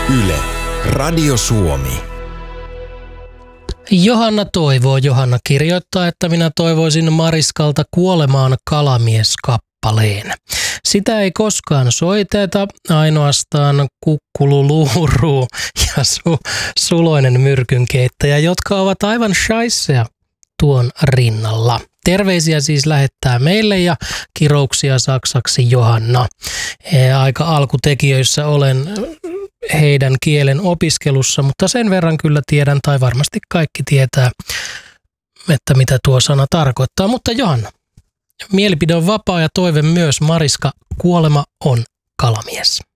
Yle, Radio Suomi. Johanna toivoo. Johanna kirjoittaa, että minä toivoisin Mariskalta Kuolemaan kalamies-kappaleen. Sitä ei koskaan soiteta, ainoastaan Kukkulu-Luuru ja Suloinen myrkynkeittäjä, jotka ovat aivan shaisseja tuon rinnalla. Terveisiä siis lähettää meille ja kirouksia saksaksi Johanna. Aika alkutekijöissä olen heidän kielen opiskelussa, mutta sen verran kyllä tiedän, tai varmasti kaikki tietää, että mitä tuo sana tarkoittaa. Mutta Johanna, mielipide on vapaa ja toive myös. Mariska, kuolema on kalamies.